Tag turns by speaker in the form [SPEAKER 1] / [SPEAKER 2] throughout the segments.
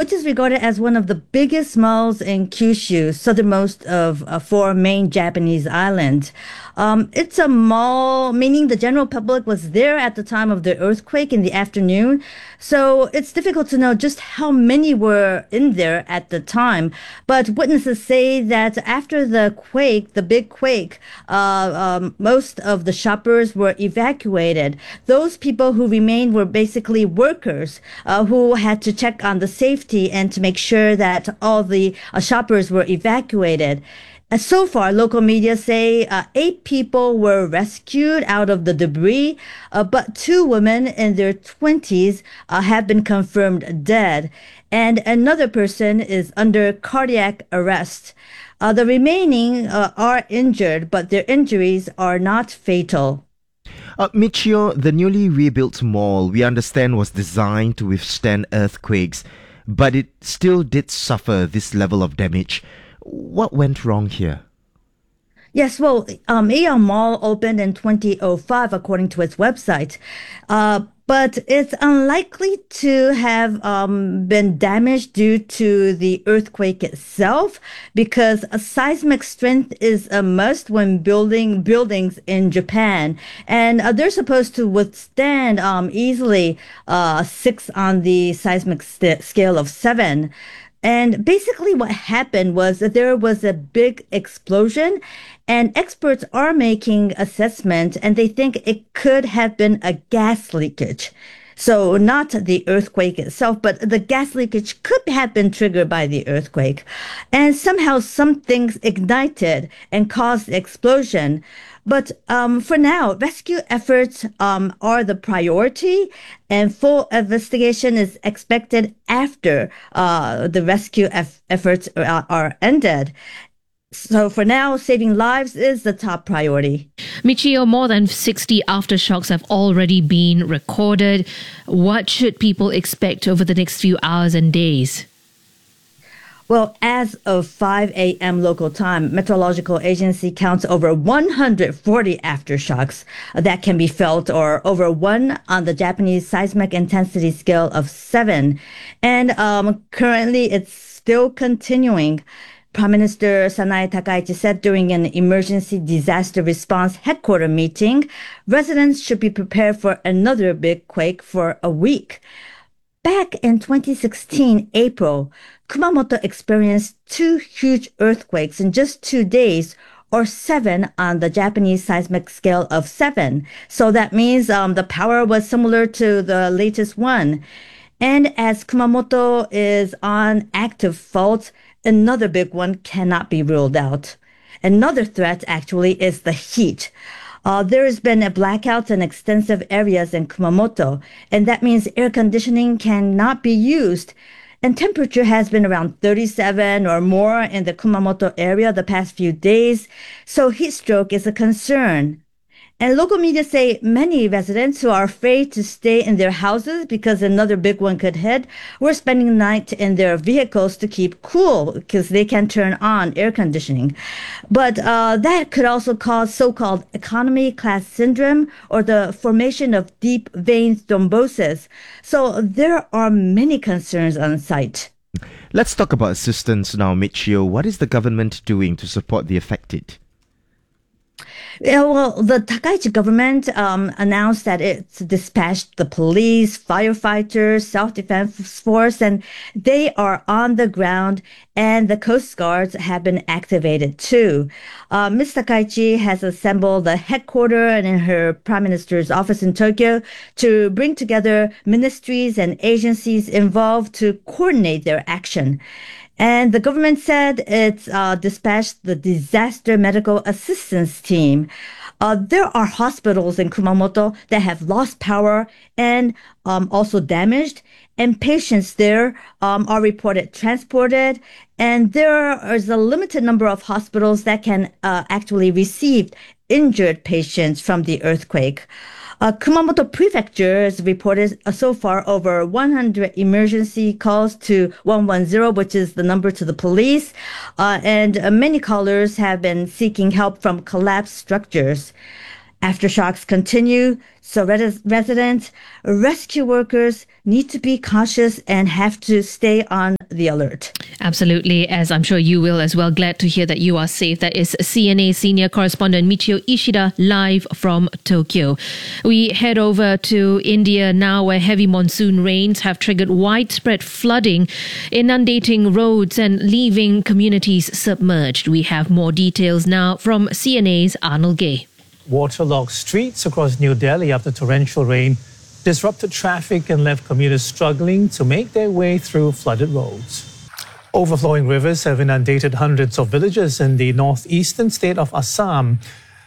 [SPEAKER 1] which is regarded as one of the biggest malls in Kyushu, southernmost of four main Japanese islands. It's a mall, meaning the general public was there at the time of the earthquake in the afternoon. So it's difficult to know just how many were in there at the time. But witnesses say that after the quake, the big quake, most of the shoppers were evacuated. Those people who remained were basically workers who had to check on the safety and to make sure that all the shoppers were evacuated. So far, local media say 8 people were rescued out of the debris, but 2 women in their 20s have been confirmed dead, and another person is under cardiac arrest. The remaining are injured, but their injuries are not fatal.
[SPEAKER 2] Michio, the newly rebuilt mall, we understand, was designed to withstand earthquakes, but it still did suffer this level of damage. What went wrong here?
[SPEAKER 1] Yes, well, Aeon Mall opened in 2005, according to its website. But it's unlikely to have been damaged due to the earthquake itself, because a seismic strength is a must when building buildings in Japan. And they're supposed to withstand easily 6 on the seismic scale of 7. And basically what happened was that there was a big explosion, and experts are making assessment, and they think it could have been a gas leakage. So not the earthquake itself, but the gas leakage could have been triggered by the earthquake. And somehow some things ignited and caused the explosion. But for now, rescue efforts are the priority, and full investigation is expected after the rescue efforts are ended. So for now, saving lives is the top priority.
[SPEAKER 3] Michio, more than 60 aftershocks have already been recorded. What should people expect over the next few hours and days?
[SPEAKER 1] Well, as of 5 a.m. local time, Meteorological Agency counts over 140 aftershocks that can be felt, or over 1 on the Japanese seismic intensity scale of 7. And currently, it's still continuing. Prime Minister Sanae Takaichi said during an emergency disaster response headquarters meeting, residents should be prepared for another big quake for a week. Back in 2016, April, Kumamoto experienced 2 huge earthquakes in just 2 days, or 7 on the Japanese seismic scale of 7. So that means the power was similar to the latest one. And as Kumamoto is on active fault, another big one cannot be ruled out. Another threat, actually, is the heat. There has been a blackout in extensive areas in Kumamoto, and that means air conditioning cannot be used. And temperature has been around 37 or more in the Kumamoto area the past few days, so heat stroke is a concern. And local media say many residents who are afraid to stay in their houses because another big one could hit were spending the night in their vehicles to keep cool because they can turn on air conditioning. But that could also cause so-called economy class syndrome, or the formation of deep vein thrombosis. So there are many concerns on site.
[SPEAKER 2] Let's talk about assistance now, Michio. What is the government doing to support the affected?
[SPEAKER 1] Yeah, well, the Takaichi government announced that it's dispatched the police, firefighters, self-defense force, and they are on the ground, and the Coast Guards have been activated too. Ms. Takaichi has assembled the headquarters and in her Prime Minister's office in Tokyo to bring together ministries and agencies involved to coordinate their action. And the government said it's dispatched the disaster medical assistance team. There are hospitals in Kumamoto that have lost power and also damaged, and patients there are reported transported. And there is a limited number of hospitals that can actually receive injured patients from the earthquake. Kumamoto Prefecture has reported so far over 100 emergency calls to 110, which is the number to the police, and many callers have been seeking help from collapsed structures. Aftershocks continue, so residents, rescue workers need to be cautious and have to stay on the alert.
[SPEAKER 3] Absolutely, as I'm sure you will as well. Glad to hear that you are safe. That is CNA senior correspondent Michio Ishida live from Tokyo. We head over to India now, where heavy monsoon rains have triggered widespread flooding, inundating roads and leaving communities submerged. We have more details now from CNA's Arnold Gay.
[SPEAKER 4] Waterlogged streets across New Delhi after torrential rain disrupted traffic and left commuters struggling to make their way through flooded roads. Overflowing rivers have inundated hundreds of villages in the northeastern state of Assam.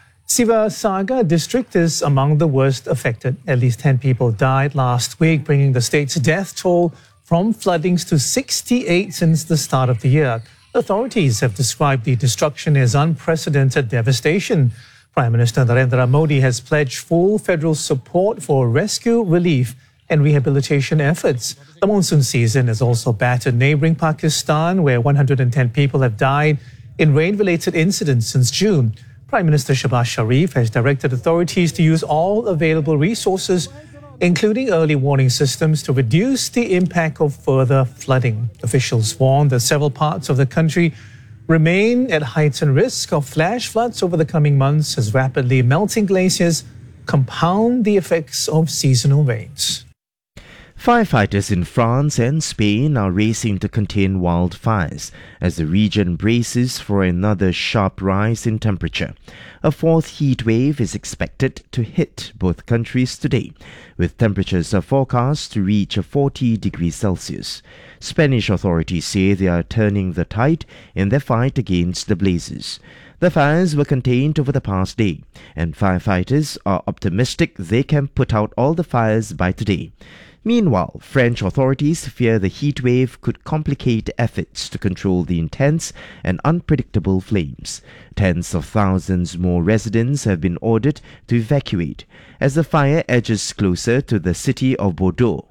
[SPEAKER 4] Sivasagar district is among the worst affected. At least 10 people died last week, bringing the state's death toll from floodings to 68 since the start of the year. Authorities have described the destruction as unprecedented devastation. Prime Minister Narendra Modi has pledged full federal support for rescue, relief and rehabilitation efforts. The monsoon season has also battered neighboring Pakistan, where 110 people have died in rain-related incidents since June. Prime Minister Shehbaz Sharif has directed authorities to use all available resources, including early warning systems, to reduce the impact of further flooding. Officials warn that several parts of the country remain at heightened risk of flash floods over the coming months as rapidly melting glaciers compound the effects of seasonal rains.
[SPEAKER 2] Firefighters in France and Spain are racing to contain wildfires as the region braces for another sharp rise in temperature. A fourth heat wave is expected to hit both countries today, with temperatures forecast to reach 40 degrees Celsius. Spanish authorities say they are turning the tide in their fight against the blazes. The fires were contained over the past day, and firefighters are optimistic they can put out all the fires by today. Meanwhile, French authorities fear the heat wave could complicate efforts to control the intense and unpredictable flames. Tens of thousands more residents have been ordered to evacuate as the fire edges closer to the city of Bordeaux.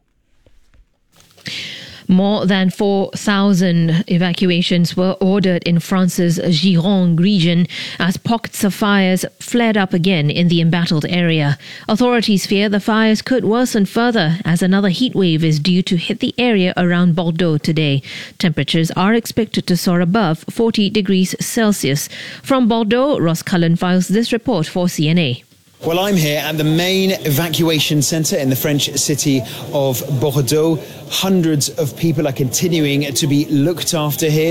[SPEAKER 3] More than 4,000 evacuations were ordered in France's Gironde region as pockets of fires flared up again in the embattled area. Authorities fear the fires could worsen further as another heat wave is due to hit the area around Bordeaux today. Temperatures are expected to soar above 40 degrees Celsius. From Bordeaux, Ross Cullen files this report for CNA.
[SPEAKER 5] Well, I'm here at the main evacuation centre in the French city of Bordeaux. Hundreds of people are continuing to be looked after here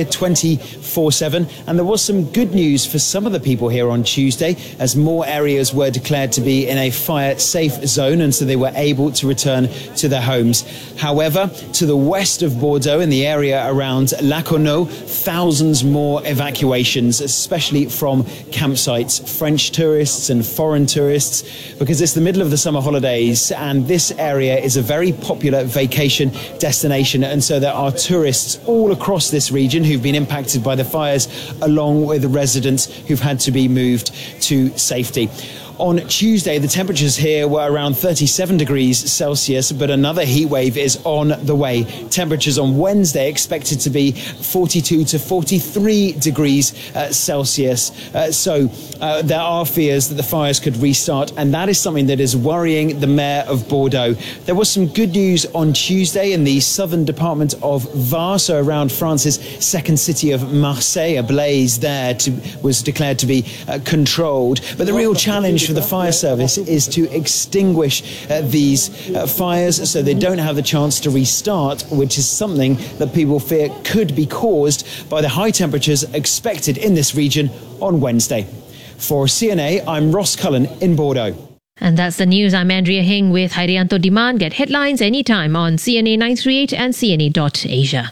[SPEAKER 5] 24/7. And there was some good news for some of the people here on Tuesday, as more areas were declared to be in a fire-safe zone, and so they were able to return to their homes. However, to the west of Bordeaux, in the area around Lacournau, thousands more evacuations, especially from campsites. French tourists and foreign tourists, because it's the middle of the summer holidays and this area is a very popular vacation destination, and so there are tourists all across this region who've been impacted by the fires, along with residents who've had to be moved to safety. On Tuesday, the temperatures here were around 37 degrees Celsius, but another heat wave is on the way. Temperatures on Wednesday expected to be 42 to 43 degrees Celsius. So there are fears that the fires could restart, and that is something that is worrying the mayor of Bordeaux. There was some good news on Tuesday in the southern department of Var, so around France's second city of Marseille. A blaze there was declared to be controlled. But the real challenge for the fire service is to extinguish these fires so they don't have the chance to restart, which is something that people fear could be caused by the high temperatures expected in this region on Wednesday. For CNA, I'm Ross Cullen in Bordeaux.
[SPEAKER 3] And that's the news. I'm Andrea Hing with Harianto Diman. Get headlines anytime on CNA 938 and CNA.Asia.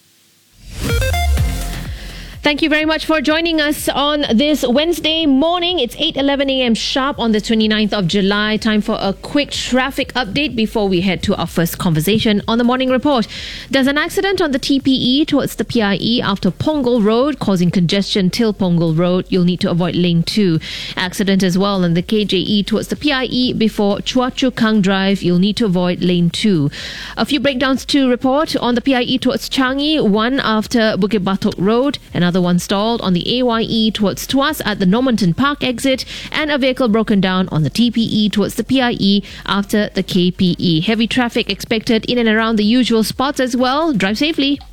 [SPEAKER 3] Thank you very much for joining us on this Wednesday morning. It's 8:11 a.m. sharp on the 29th of July. Time for a quick traffic update before we head to our first conversation on the Morning Report. There's an accident on the TPE towards the PIE after Punggol Road, causing congestion till Punggol Road. You'll need to avoid lane 2. Accident as well on the KJE towards the PIE before Chua Chu Kang Drive. You'll need to avoid lane 2. A few breakdowns to report on the PIE towards Changi, one after Bukit Batok Road, another one stalled on the AYE towards Tuas at the Normanton Park exit, and a vehicle broken down on the TPE towards the PIE after the KPE. Heavy traffic expected in and around the usual spots as well. Drive safely.